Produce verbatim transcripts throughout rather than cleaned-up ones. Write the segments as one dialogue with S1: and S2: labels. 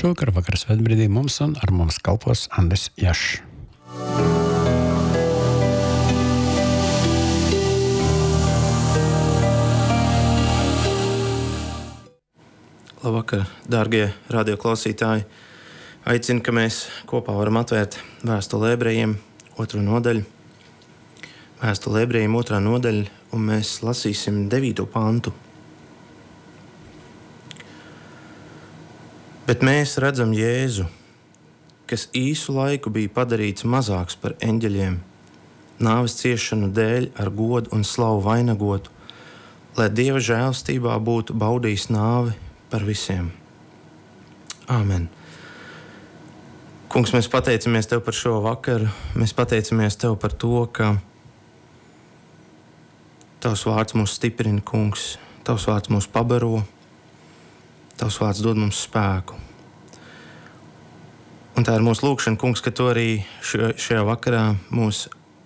S1: Šovakar vakar svētbrīdī mums un ar mums kalpos Andris Jašs.
S2: Labvakar, dārgie radioklausītāji! Aicinu, ka mēs kopā varam atvērt vēstuli Ebrejiem, otro nodaļu. Vēstuli Ebrejiem, otrā nodaļa, un mēs lasīsim devīto pantu. Bet mēs redzam Jēzu, kas īsu laiku bija padarīts mazāks par eņģeļiem, nāves ciešanu dēļ ar godu un slavu vainagotu, lai Dieva žēlstībā būtu baudījis nāvi par visiem. Āmen. Kungs, mēs pateicamies Tev par šo vakaru. Mēs pateicamies Tev par to, ka Tavs vārds mūs stiprina, Kungs. Tavs vārds mūs pabaro. Tavs vārds dod mums spēku. Un tā ir mūsu lūkšana, Kungs, ka Tu arī šajā vakarā mūs,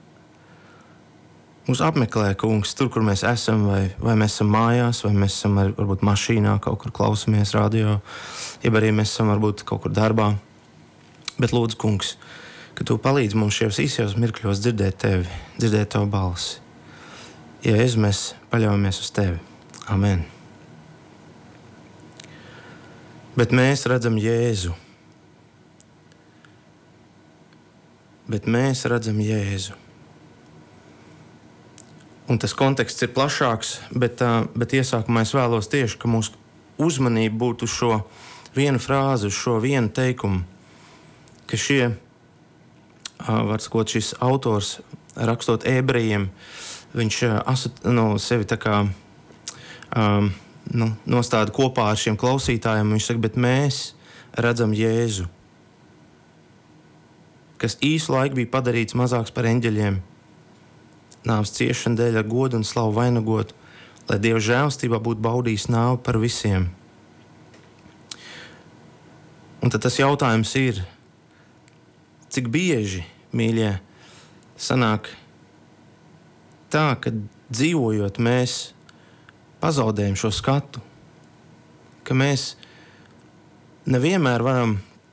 S2: mūs apmeklē, Kungs, tur, kur mēs esam, vai, vai mēs esam mājās, vai mēs esam ar, varbūt mašīnā, kaut kur klausamies radio, jeb arī mēs esam varbūt kaut kur darbā. Bet lūdzu, Kungs, ka Tu palīdzi mums šajos īsajos mirkļos dzirdēt Tevi, dzirdēt Tavu balsi. Jēzu, mēs paļaujamies uz Tevi. Amen. Bet mēs redzam Jēzu. Bet mēs redzam Jēzu. Un tas konteksts ir plašāks, bet, bet iesākumā es vēlos tieši, ka mūsu uzmanība būtu uz šo vienu frāzi, uz šo vienu teikumu, ka šie, var sakot, šis autors, rakstot Ebrejiem, viņš no sevi tā kā um, nu, nostāda kopā ar šiem klausītājiem. Viņš saka, bet mēs redzam Jēzu, kas īsu laiku bija padarīts mazāks par eņģeļiem, nāves ciešanu dēļ ar godu un slavu vainagot, lai Dieva žēlstībā būtu baudījis nāvi par visiem. Un tad tas jautājums ir, cik bieži, mīļie, sanāk tā, ka dzīvojot mēs pazaudējam šo skatu, ka mēs nevienmēr varam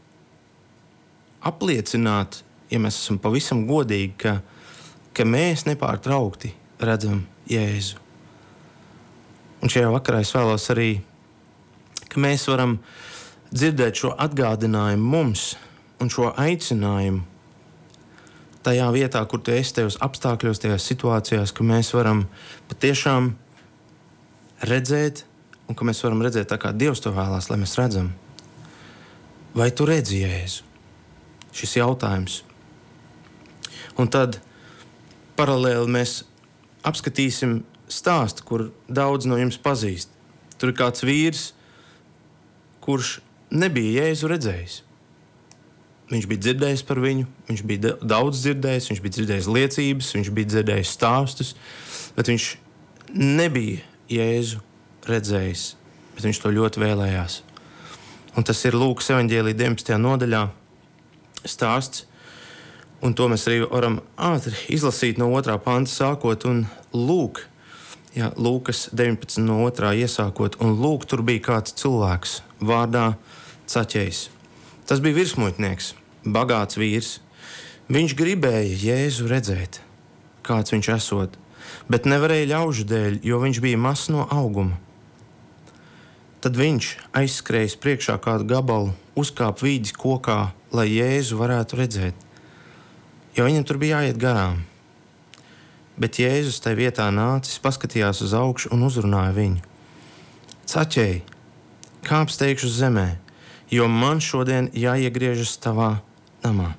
S2: apliecināt, ja mēs esam pavisam godīgi, ka, ka mēs nepārtraukti redzam Jēzu. Un šajā vakarā es vēlos arī, ka mēs varam dzirdēt šo atgādinājumu mums un šo aicinājumu tajā vietā, kur Tu esi tajos apstākļos, tajās situācijās, ka mēs varam patiešām redzēt, un ka mēs varam redzēt tā, kā Dievs to vēlās, lai mēs redzam. Vai tu redzi Jēzu? Šis jautājums. Un tad paralēli mēs apskatīsim stāstu, kur daudz no jums pazīst. Tur ir kāds vīrs, kurš nebija Jēzu redzējis. Viņš bija dzirdējis par viņu, viņš bija daudz dzirdējis, viņš bija dzirdējis liecības, viņš bija dzirdējis stāstus, bet viņš nebija Jēzu redzējis, bet viņš to ļoti vēlējās. Un tas ir Lūkas evaņģēlija deviņpadsmitajā nodaļā stāsts, un to mēs arī varam ātri izlasīt no otrā panta sākot, un lūk, jā, Lūkas deviņpadsmit no otrā iesākot, un lūk, tur bija kāds cilvēks vārdā Caķejs. Tas bija virsmuitnieks, bagāts vīrs. Viņš gribēja Jēzu redzēt, kāds viņš esot, bet nevarēja ļaužu dēļ, jo viņš bija mazs no auguma. Tad viņš aizskrējis priekšā kādu gabalu, uzkāpa vīģes kokā, lai Jēzu varētu redzēt, jo viņam tur bija jāiet garām. Bet Jēzus tai vietā nācis, paskatījās uz augšu un uzrunāja viņu. Caķej, kāp steigšu uz zemē, jo man šodien jāiegriežas tavā namā.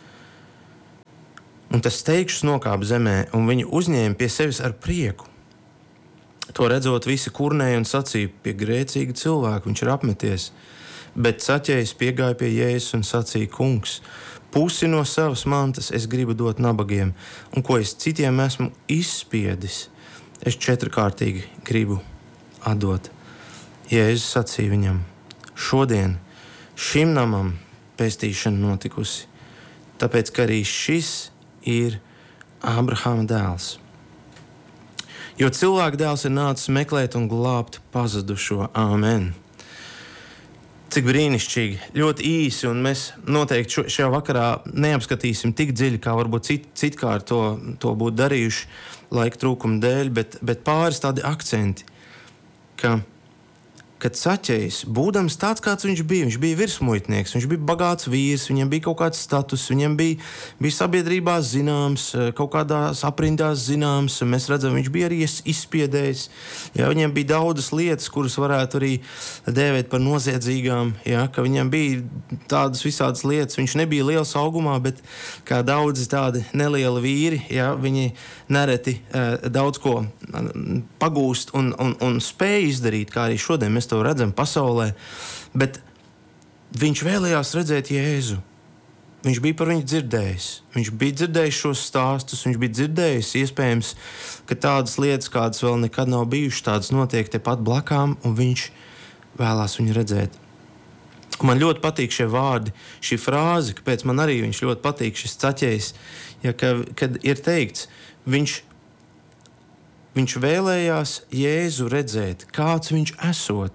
S2: Un tas steigšus nokāpa zemē, un viņu uzņēma pie sevis ar prieku. To redzot, visi kurnēja un sacīja, pie grēcīga cilvēka viņš ir apmeties. Bet Caķejs piegāja pie Jēzus un sacīja, kungs, pusi no savas mantas es gribu dot nabagiem, un ko es citiem esmu izspiedis, es četrkārtīgi gribu atdot. Jēzus sacīja viņam, šodien šim namam pestīšana notikusi, tāpēc, ka arī šis ir Ābrahama dēls. Jo cilvēka dēls ir nācis meklēt un glābt pazudušo. Āmen. Cik brīnišķīgi, ļoti īsi, un mēs noteikti šo, šajā vakarā neapskatīsim tik dziļi, kā varbūt cit, citkārt to, to būtu darījuši laika trūkuma dēļ, bet, bet pāris tādi akcenti, ka kad Saķejs, būdams tāds, kāds viņš bija, viņš bija virsmuitnieks, viņš bija bagāts vīrs, viņam bija kaut kāds status, viņam bija, bija sabiedrībā zināms, kaut kādās aprindās zināms, un mēs redzam, viņš bija arī izspiedējis, jā, viņam bija daudzas lietas, kuras varētu arī dēvēt par noziedzīgām, jā, ka viņam bija tādas visādas lietas, viņš nebija liels augumā, bet kā daudzi tādi nelieli vīri, jā, viņi nereti uh, daudz ko pagūst un, un, un spēj izdarīt, kā arī šodien mēs to redzam pasaulē, bet viņš vēlējās redzēt Jēzu. Viņš bija par viņu dzirdējis. Viņš bija dzirdējis šos stāstus, viņš bija dzirdējis iespējams, ka tādas lietas, kādas vēl nekad nav bijušas, tādas notiek tepat blakām, un viņš vēlās viņu redzēt. Un man ļoti patīk šie vārdi, šī frāze, kāpēc man arī viņš ļoti patīk šis Saķejs, ja, ka, kad ir teikts, viņš Viņš vēlējās Jēzu redzēt, kāds viņš esot.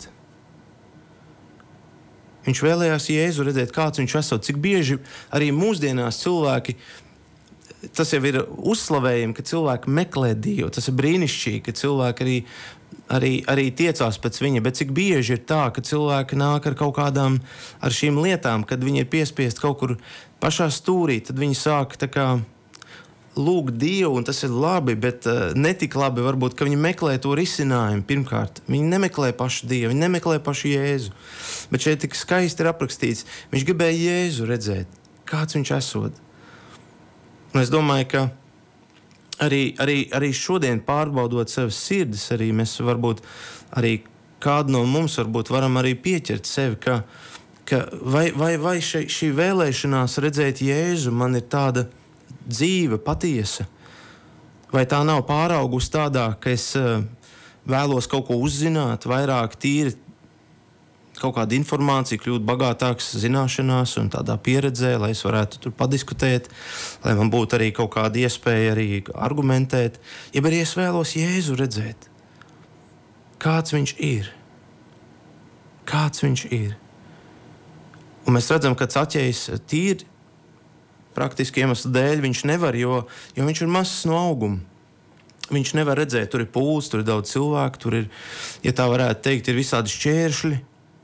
S2: Viņš vēlējās Jēzu redzēt, kāds viņš esot. Cik bieži arī mūsdienās cilvēki, tas jau ir uzslavējumi, ka cilvēki meklē Dievu. Tas ir brīnišķīgi, ka cilvēki arī, arī, arī tiecās pēc viņa. Bet cik bieži ir tā, ka cilvēki nāk ar kaut kādām, ar šīm lietām, kad viņi ir piespiesti kaut kur pašā stūrī, tad viņi sāk tā kā lūgt Dievu, un tas ir labi, bet uh, netik labi varbūt, ka viņi meklē to risinājumu pirmkārt. Viņi nemeklē pašu Dievu, viņi nemeklē pašu Jēzu. Bet šeit tik skaisti ir aprakstīts, viņš gribēja Jēzu redzēt, kāds viņš esot. Un es domāju, ka arī, arī, arī šodien pārbaudot savas sirdis, arī mēs varbūt, arī kādu no mums varbūt varam arī pieķert sevi, ka, ka vai, vai, vai šī, šī vēlēšanās redzēt Jēzu man ir tāda dzīve, patiesa, vai tā nav pāraugusi tādā, ka es uh, vēlos kaut ko uzzināt, vairāk tīri kaut kādu informāciju, kļūt bagātāks zināšanās un tādā pieredzē, lai es varētu tur padiskutēt, lai man būtu arī kaut kāda iespēja arī argumentēt, ja arī es vēlos Jēzu redzēt, kāds viņš ir, kāds viņš ir. Un mēs redzam, ka Saķejs tīri praktiski iemeslu dēļ viņš nevar, jo, jo viņš ir mazs no auguma. Viņš nevar redzēt, tur ir pūles, tur ir daudz cilvēku, tur ir, ja tā varētu teikt, ir visādi šķēršļi.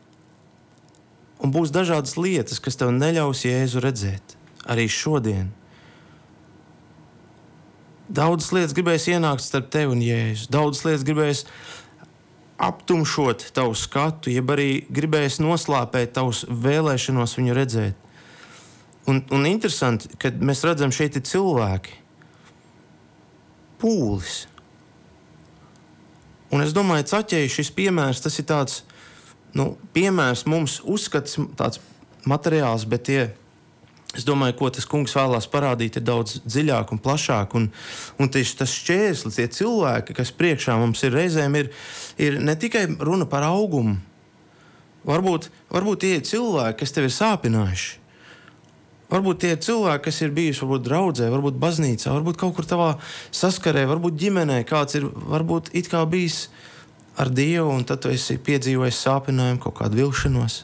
S2: Un būs dažādas lietas, kas tev neļaus Jēzu redzēt. Arī šodien. Daudzas lietas gribēs ienākt starp tevi un Jēzu. Daudzas lietas gribēs aptumšot tavu skatu, jeb arī gribēs noslāpēt tavus vēlēšanos viņu redzēt. Un, un interesanti, kad mēs redzam, šeit ir cilvēki. Pūlis. Un es domāju, Saķejs šis piemērs, tas ir tāds, nu, piemērs mums uzskats, tāds materiāls, bet tie, es domāju, ko tas kungs vēlās parādīt, ir daudz dziļāk un plašāk. Un, un tieši tas šķērslis, tie cilvēki, kas priekšā mums ir reizēm, ir, ir ne tikai runa par augumu. Varbūt, varbūt tie ir cilvēki, kas tev ir sāpinājuši. Varbūt tie ir cilvēki, kas ir bijuši varbūt draudzē, varbūt baznīcā, varbūt kaut kur tavā saskarē, varbūt ģimenē, kāds ir varbūt it kā bijis ar Dievu, un tad tu esi piedzīvojis sāpinājumu, kaut kādu vilšanos.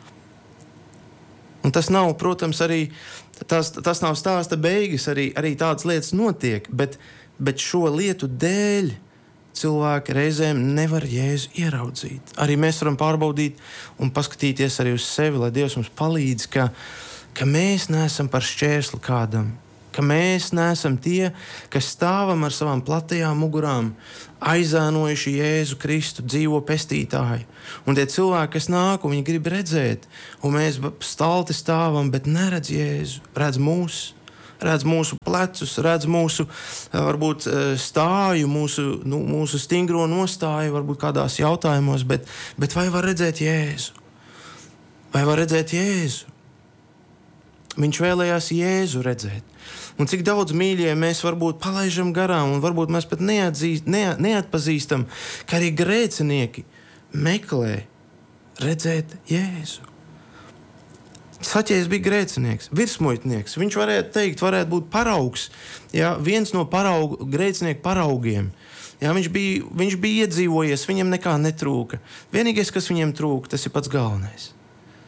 S2: Un tas nav, protams, arī, tas, tas nav stāsta beigas, arī, arī tādas lietas notiek, bet, bet šo lietu dēļ cilvēki reizēm nevar Jēzu ieraudzīt. Arī mēs varam pārbaudīt un paskatīties arī uz sevi, lai Dievs mums palīdz, ka ka mēs neesam par šķērsli kādam, ka mēs neesam tie, kas stāvam ar savām platajām mugurām, aizēnojuši Jēzu Kristu, dzīvo pestītāju. Un tie cilvēki, kas nāk un viņi grib redzēt, un mēs stalti stāvam, bet neredz Jēzu, redz mūs, redz mūsu plecus, redz mūsu varbūt stāju, mūsu, nu, mūsu stingro nostāju, varbūt kādās jautājumos, bet, bet vai var redzēt Jēzu? Vai var redzēt Jēzu? Viņš vēlējās Jēzu redzēt. Un cik daudz mīļie mēs varbūt palaižam garām, un varbūt mēs pat neatzīst, ne, neatpazīstam, ka arī grēcinieki meklē redzēt Jēzu. Saķejs bija grēcinieks, virsmuitnieks. Viņš varētu teikt, varētu būt paraugs, jā, viens no paraugu, grēcinieku paraugiem. Jā, viņš, bija, viņš bija iedzīvojies, viņam nekā netrūka. Vienīgais, kas viņam trūka, tas ir pats galvenais.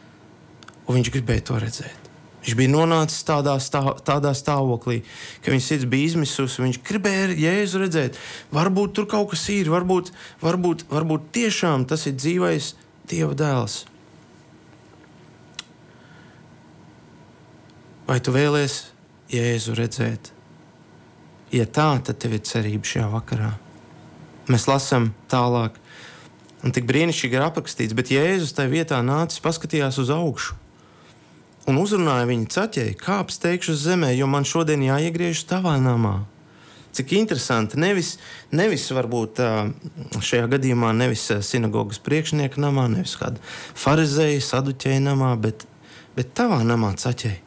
S2: un viņš gribēja to redzēt. Viņš bija nonācis tādā, stāv, tādā stāvoklī, ka viņa sirds bija izmisusi, viņš gribēja Jēzu redzēt. Varbūt tur kaut kas ir, varbūt, varbūt, varbūt tiešām tas ir dzīvais Dieva dēls. Vai tu vēlies Jēzu redzēt? Ja tā, tad tev ir cerība šajā vakarā. Mēs lasām tālāk, un tik brīnišķīgi ir aprakstīts, bet Jēzus tajā vietā nācis, paskatījās uz augšu un uzrunāja viņu caķēji, kāp steigšu uz zemē, jo man šodien jāiegriežas tavā namā. Cik interesanti, nevis, nevis varbūt šajā gadījumā nevis sinagogas priekšnieka namā, nevis kāda farizēja, saduķēja namā, bet, bet tavā namā caķēji.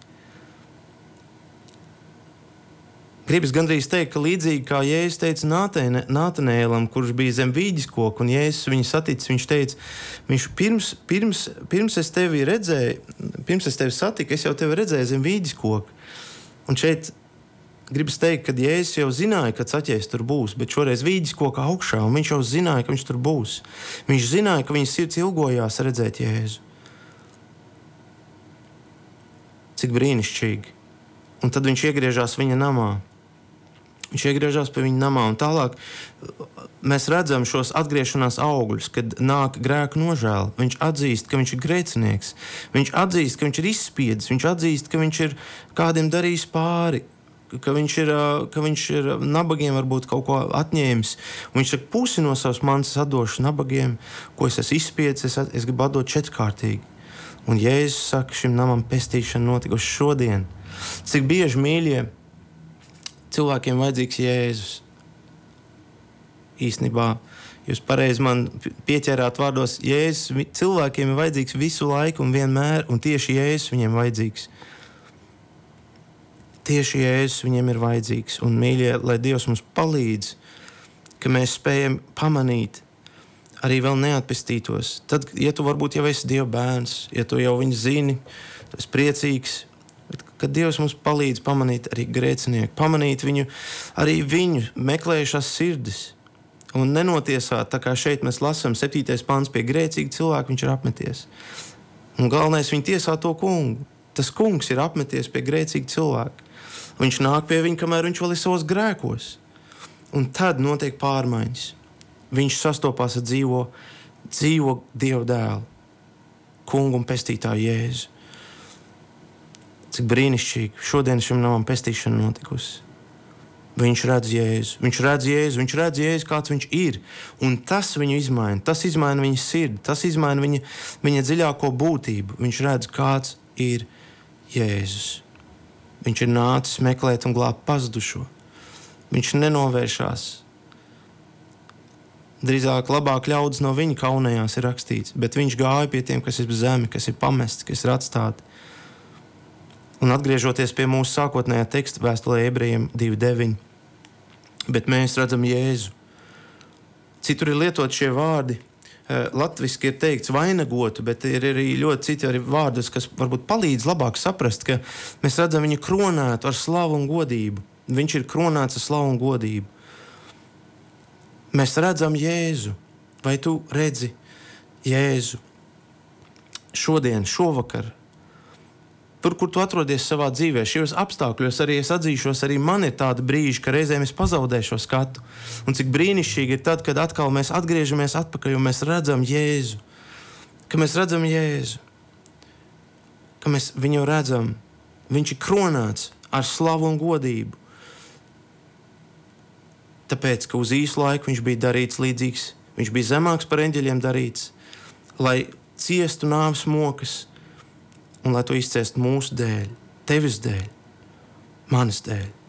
S2: Gribas gandrīz teikt, ka līdzīgi kā Jēzus teica Nātanēlam, kurš bija zem vīģes koka, un Jēzus viņu saticis, viņš teica, viņš pirms, pirms, pirms es tevi redzēju, pirms es tevi satiku, es jau tevi redzēju zem vīģes koka. Un šeit gribas teikt, ka Jēzus jau zināja, ka caķējs tur būs, bet šoreiz vīģes koka augšā, un viņš jau zināja, ka viņš tur būs. Viņš zināja, ka viņa sirds ilgojās redzēt Jēzu. Cik brīnišķīgi. Un tad viņš iegriežās viņa namā. Viņš iegriežās pie viņa namā, un tālāk mēs redzam šos atgriešanās augļus, kad nāk grēka nožēla. Viņš atzīst, ka viņš ir grēcinieks. Viņš atzīst, ka viņš ir izspiedis. Viņš atzīst, ka viņš ir kādiem darījis pāri, ka viņš ir, ka viņš ir nabagiem varbūt kaut ko atņēmis. Un viņš saka, pusi no savas manas atdošu nabagiem, ko es esmu izspiedis, es, es gribu atdot četrkārtīgi. Un Jēzus saka, šim namam pestīšana notikusi šodien. Cik bieži, mīļie, cilvēkiem vajadzīgs Jēzus. Īstenībā jūs pareizi man pieķērāt vārdos, Jēzus cilvēkiem ir vajadzīgs visu laiku un vienmēr, un tieši Jēzus viņiem vajadzīgs. Tieši Jēzus viņiem ir vajadzīgs. Un, mīļie, lai Dievs mums palīdz, ka mēs spējam pamanīt arī vēl neatpestītos. Tad, ja tu varbūt jau esi Dieva bērns, ja tu jau viņu zini, tu esi priecīgs, kad Dievs mums palīdz pamanīt arī grēcinieku, pamanīt viņu, arī viņu meklējušās sirdis un nenotiesāt, tā kā šeit mēs lasām septītais pants, pie grēcīga cilvēka viņš ir apmeties. Un galvenais, viņi tiesā to kungu. Tas kungs ir apmeties pie grēcīga cilvēka. Viņš nāk pie viņa, kamēr viņš vēl ir savos grēkos. Un tad notiek pārmaiņas. Viņš sastopās ar dzīvo, dzīvo Dieva dēlu, kungu un pestītāju Jēzu. Cik brīnišķīgi. Šodien šim namam pestīšana notikusi. Viņš redz Jēzu. Viņš redz Jēzu. Viņš redz Jēzu, kāds viņš ir. Un tas viņu izmaina. Tas izmaina viņa sirdi. Tas izmaina viņa, viņa dziļāko būtību. Viņš redz, kāds ir Jēzus. Viņš ir nācis meklēt un glābt pazudušo. Viņš nenovēršās. Drīzāk labāk ļaudis no viņa kaunējās ir rakstīts, bet viņš gāja pie tiem, kas ir zemi, kas ir pamesti, kas ir atstāti. Un atgriežoties pie mūsu sākotnējā teksta vēstulē ebrejiem divi deviņi, bet mēs redzam Jēzu. Citur ir lietot šie vārdi, latviski ir teikts vainagotu, bet ir arī ļoti citi arī vārdus, kas varbūt palīdz labāk saprast, ka mēs redzam viņu kronētu ar slavu un godību. Viņš ir kronēts ar slavu un godību. Mēs redzam Jēzu. Vai tu redzi Jēzu šodien, šovakar? Tur, kur tu atrodies savā dzīvē, šajos apstākļos arī es atzīšos, arī man ir tādi brīži, ka reizēm es pazaudēju šo skatu. Un cik brīnišķīgi ir tad, kad atkal mēs atgriežamies atpakaļ un mēs redzam Jēzu. Ka mēs redzam Jēzu. Ka mēs viņu redzam. Viņš ir kronēts ar slavu un godību. Tāpēc, ka uz īsu laiku viņš bija darīts līdzīgs, viņš bija zemāks par eņģeļiem darīts, lai ciestu nāves mokas, un lai to izciest mūsu dēļ, tevis dēļ, manis dēļ.